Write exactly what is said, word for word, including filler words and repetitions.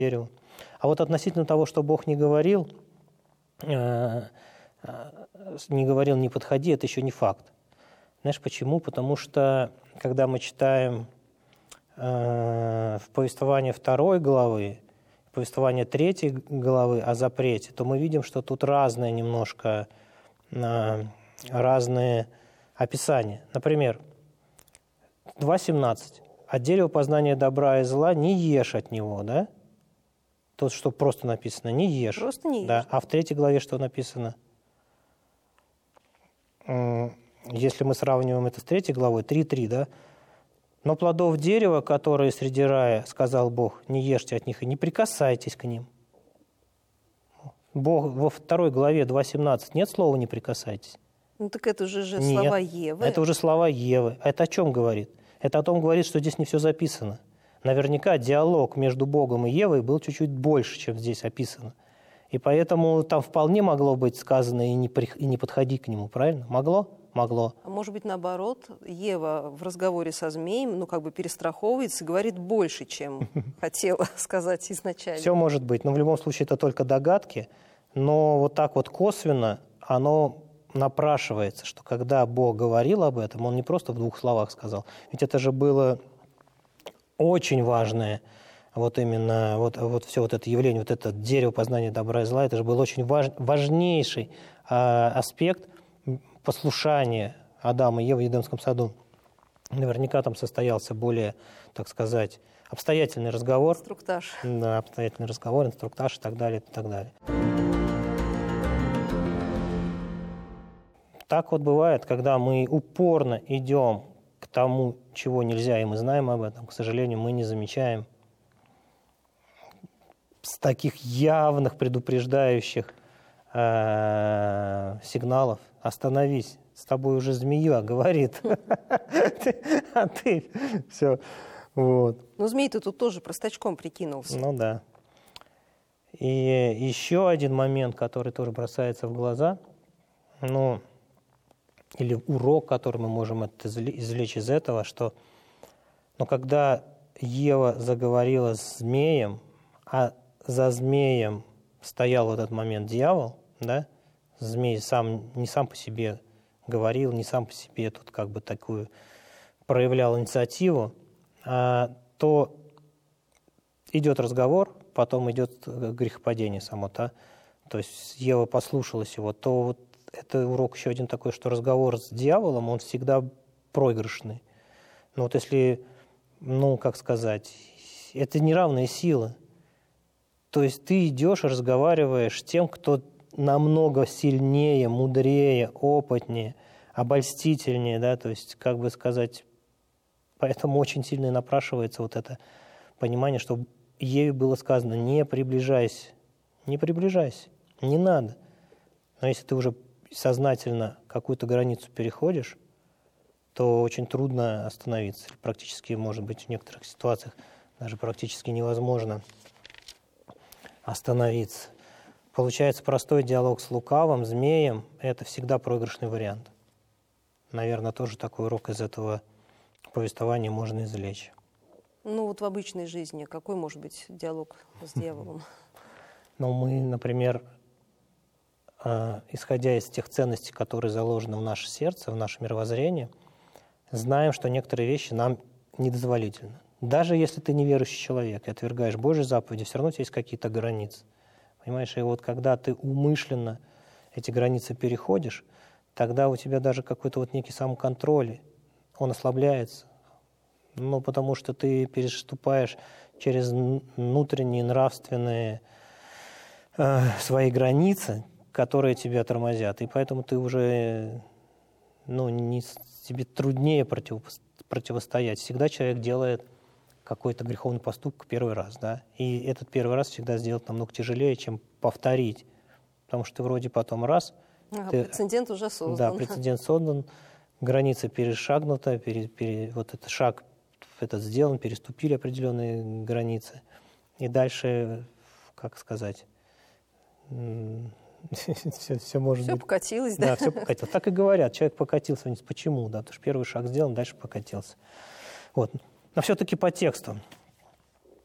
дереву. А вот относительно того, что Бог не говорил, э, не говорил «не подходи», это еще не факт. Знаешь почему? Потому что, когда мы читаем э, в повествовании второй главы, повествование третьей главы о запрете, то мы видим, что тут разные немножко, э, разные описания. Например, два семнадцать. «От дерева познания добра и зла не ешь от него», да? Тут что просто написано, не ешь. Просто не ешь. Да. А в третьей главе что написано? Если мы сравниваем это с третьей главой, три три, да? «Но плодов дерева, которые среди рая, сказал Бог, не ешьте от них и не прикасайтесь к ним». Бог во второй главе два семнадцать нет слова «не прикасайтесь». Ну так это же, же нет, слова Евы. Это уже слова Евы. Это о чем говорит? Это о том говорит, что здесь не все записано. Наверняка диалог между Богом и Евой был чуть-чуть больше, чем здесь описано. И поэтому там вполне могло быть сказано «и не, при... и не подходи к нему», правильно? Могло? Могло. А может быть, наоборот, Ева в разговоре со змеем, ну, как бы перестраховывается и говорит больше, чем хотела сказать изначально. Все может быть, но в любом случае это только догадки. Но вот так вот косвенно оно напрашивается, что когда Бог говорил об этом, Он не просто в двух словах сказал. Ведь это же было очень важное, вот именно вот, вот все вот это явление, вот это дерево познания добра и зла, это же был очень важ, важнейший а, аспект послушания Адама и Евы в Едемском саду. Наверняка там состоялся более, так сказать, обстоятельный разговор. Инструктаж. Да, обстоятельный разговор, инструктаж и так далее, и так далее. Так вот бывает, когда мы упорно идем к тому, чего нельзя, и мы знаем об этом, к сожалению, мы не замечаем с таких явных предупреждающих э, сигналов. Остановись, с тобой уже змея говорит, а ты все. Вот. Но змей-то тут тоже простачком прикинулся. Ну да. И еще один момент, который тоже бросается в глаза, ну, или урок, который мы можем извлечь из этого, что ну, когда Ева заговорила с змеем, а за змеем стоял в этот момент дьявол, да, змей сам, не сам по себе говорил, не сам по себе тут как бы такую проявлял инициативу, а, то идет разговор, потом идет грехопадение само, да? То есть Ева послушалась его, то вот это урок еще один такой, что разговор с дьяволом, он всегда проигрышный. Ну вот если, ну как сказать, это неравные силы. То есть ты идешь и разговариваешь с тем, кто намного сильнее, мудрее, опытнее, обольстительнее, да, то есть, как бы сказать, поэтому очень сильно и напрашивается вот это понимание, что Еве было сказано: не приближайся, не приближайся, не надо. Но если ты уже сознательно какую-то границу переходишь, то очень трудно остановиться. Практически, может быть, в некоторых ситуациях даже практически невозможно остановиться. Получается, простой диалог с лукавым, змеем – это всегда проигрышный вариант. Наверное, тоже такой урок из этого повествования можно извлечь. Ну вот в обычной жизни какой может быть диалог с дьяволом? Ну, мы, например, исходя из тех ценностей, которые заложены в наше сердце, в наше мировоззрение, знаем, что некоторые вещи нам недозволительны. Даже если ты неверующий человек и отвергаешь Божьи заповеди, все равно у тебя есть какие-то границы. Понимаешь, и вот когда ты умышленно эти границы переходишь, тогда у тебя даже какой-то вот некий самоконтроль, он ослабляется. Ну, потому что ты переступаешь через внутренние нравственные э, свои границы, которые тебя тормозят. И поэтому ты уже, ну, не, тебе труднее против, противостоять. Всегда человек делает какой-то греховный поступок первый раз, да, и этот первый раз всегда сделать намного тяжелее, чем повторить, потому что ты вроде потом раз... А, ты, прецедент уже создан. Да, прецедент создан, граница перешагнута, пере, пере, вот этот шаг этот сделан, переступили определенные границы, и дальше, как сказать, все, все может все быть... покатилось, да? Да, все покатилось. Так и говорят, человек покатился вниз. Почему? Да, потому что первый шаг сделан, дальше покатился. Вот. Но все-таки по тексту.